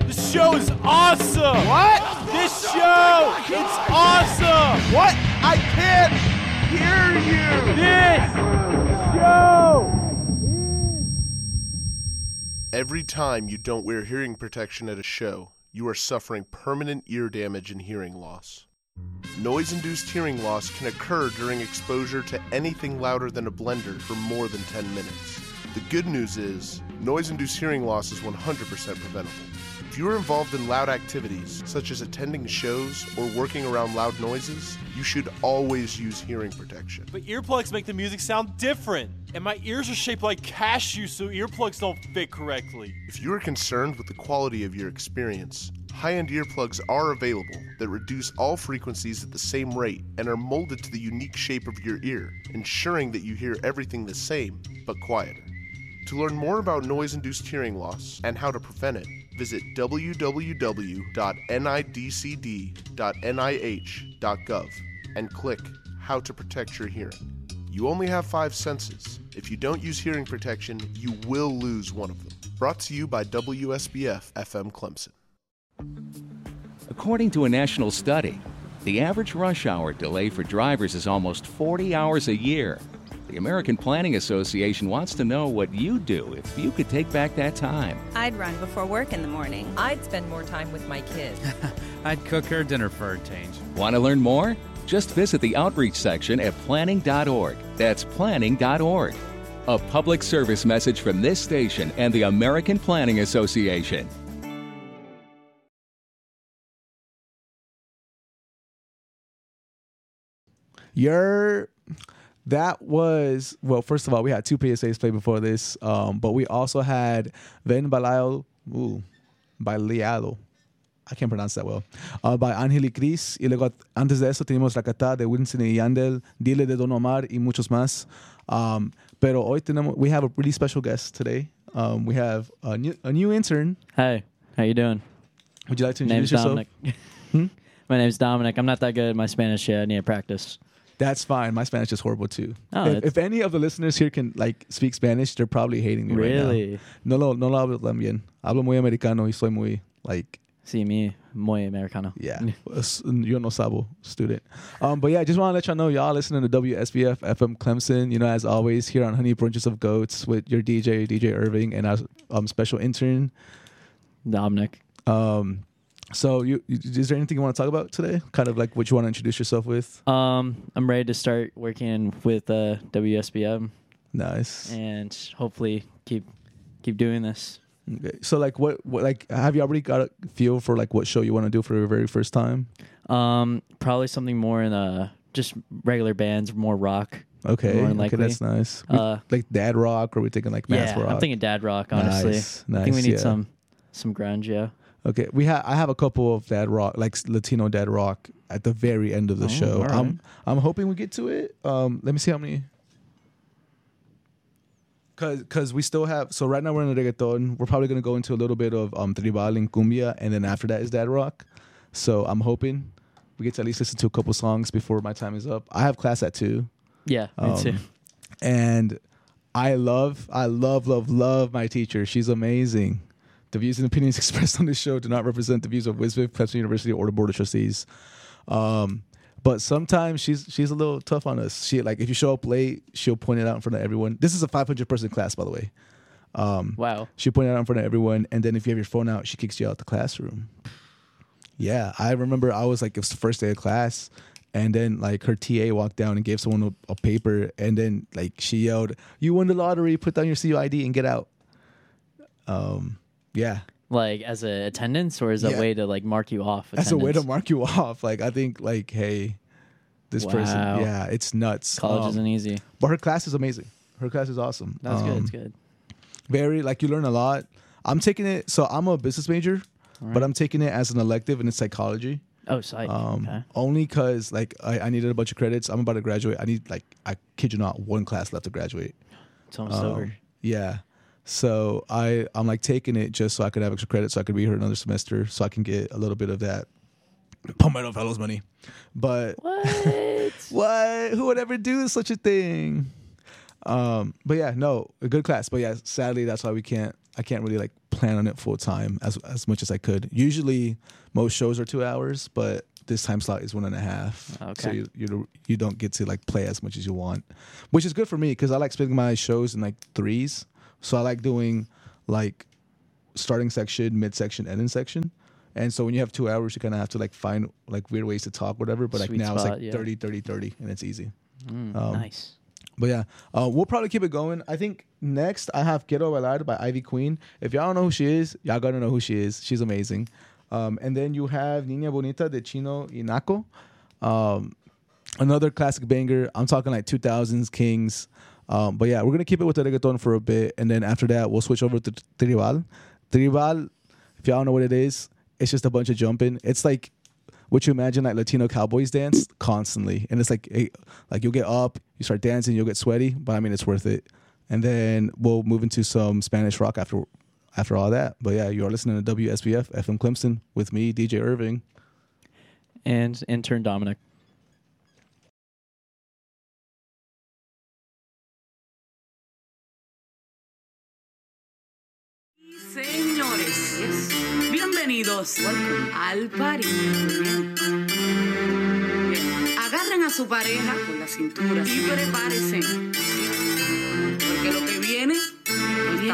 The show is awesome! What? This show! It's awesome! What? I can't hear you! This show! Every time you don't wear hearing protection at a show, you are suffering permanent ear damage and hearing loss. Noise-induced hearing loss can occur during exposure to anything louder than a blender for more than 10 minutes. The good news is, noise-induced hearing loss is 100% preventable. If you are involved in loud activities, such as attending shows or working around loud noises, you should always use hearing protection. But earplugs make the music sound different, and my ears are shaped like cashews, so earplugs don't fit correctly. If you are concerned with the quality of your experience, high-end earplugs are available that reduce all frequencies at the same rate and are molded to the unique shape of your ear, ensuring that you hear everything the same, but quieter. To learn more about noise-induced hearing loss and how to prevent it, visit www.nidcd.nih.gov and click How to Protect Your Hearing. You only have 5 senses. If you don't use hearing protection, you will lose one of them. Brought to you by WSBF FM Clemson. According to a national study, the average rush hour delay for drivers is almost 40 hours a year. The American Planning Association wants to know what you'd do if you could take back that time. I'd run before work in the morning. I'd spend more time with my kids. I'd cook her dinner for a change. Want to learn more? Just visit the outreach section at planning.org. That's planning.org. A public service message from this station and the American Planning Association. That was, well, first of all, we had 2 PSAs played before this, but we also had Ven Baleado, I can't pronounce that well, by Ángel y Cris, y luego antes de eso teníamos Rakatá de Winston y Yandel, Dile de Don Omar y muchos más. Pero hoy we have a really special guest today. We have a new intern. Hey, how you doing? Would you like to introduce yourself? Dominic. My name's Dominic. I'm not that good at my Spanish yet. I need to practice. That's fine. My Spanish is horrible too. Oh, if any of the listeners here can speak Spanish, they're probably hating me right now. Really? No lo hablo tan bien. Hablo muy americano y soy muy Sí, mi muy americano. Yeah, yo no sabo student. But yeah, just want to let y'all know y'all listening to WSBF FM Clemson. You know, as always, here on Honey Brunches of Goats with your DJ Irving, and our special intern Dominic. So, is there anything you want to talk about today? Kind of like what you want to introduce yourself with? I'm ready to start working with WSBM. Nice. And hopefully keep doing this. Okay. So, like, what have you already got a feel for like what show you want to do for your very first time? Probably something more in just regular bands, more rock. Okay. More likely. Okay, that's nice. Like dad rock, or are we thinking like math rock? I'm thinking dad rock. Honestly, nice. I think we need some grunge. Yeah. Okay, I have a couple of dad rock, like Latino dad rock, at the very end of the show. Right. I'm hoping we get to it. Let me see how many. Cause we still have. So right now we're in the reggaeton. We're probably gonna go into a little bit of tribal and cumbia, and then after that is dad rock. So I'm hoping we get to at least listen to a couple songs before my time is up. I have class at 2. Yeah, me too. And I love my teacher. She's amazing. The views and opinions expressed on this show do not represent the views of WSBF, Clemson University, or the Board of Trustees. But sometimes she's a little tough on us. She if you show up late, she'll point it out in front of everyone. This is a 500-person class, by the way. Wow. She'll point it out in front of everyone, and then if you have your phone out, she kicks you out the classroom. Yeah, I remember it was the first day of class, and then her TA walked down and gave someone a paper, and then she yelled, "You won the lottery! Put down your CUID and get out." Yeah. Like as a attendance, or as a way to mark you off? As a way to mark you off. I think hey, this person. Yeah, it's nuts. College isn't easy. But her class is amazing. Her class is awesome. That's good. It's good. Very you learn a lot. I'm taking it. So I'm a business major, but I'm taking it as an elective, and it's psychology. Oh, psych. Okay. Only because I needed a bunch of credits. I'm about to graduate. I need I kid you not, 1 class left to graduate. It's almost over. Yeah. So I'm taking it just so I could have extra credit, so I could be here another semester, so I can get a little bit of that Palmetto Fellows money. But what? Who would ever do such a thing? But yeah, no, a good class. But yeah, sadly, that's why we can't can't really like plan on it full time as much as I could. Usually, most shows are 2 hours, but this time slot is 1.5. Okay. So you don't get to like play as much as you want, which is good for me because I like splitting my shows in like threes. So I like doing like starting section, mid section, ending section. And so when you have 2 hours, you kind of have to like find like weird ways to talk, whatever. But like Sweet now spot, it's like 30, 30, 30, and it's easy. Nice. But yeah, we'll probably keep it going. I think next I have Quiero Bailar by Ivy Queen. If y'all don't know who she is, y'all gotta know who she is. She's amazing. And then you have Niña Bonita de Chino y Naco. Another classic banger. I'm talking like 2000s Kings. But yeah, we're gonna keep it with the reggaeton for a bit, and then after that we'll switch over to Tribal. Tribal, if y'all don't know what it is, it's just a bunch of jumping. It's like what you imagine like Latino cowboys dance constantly, and it's like you'll get up, you start dancing, you'll get sweaty, but I mean it's worth it. And then we'll move into some Spanish rock after all that. But yeah, you are listening to WSBF FM Clemson with me, DJ Irving, And intern Dominic. Señores, bienvenidos al party. Bien. Agarren a su pareja por la cintura y prepárense.